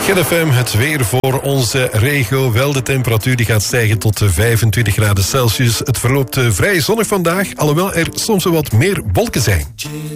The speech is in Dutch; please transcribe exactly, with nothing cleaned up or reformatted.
G F M, het weer voor onze regio. Wel, de temperatuur die gaat stijgen tot vijfentwintig graden Celsius. Het verloopt vrij zonnig vandaag, alhoewel er soms wat meer wolken zijn.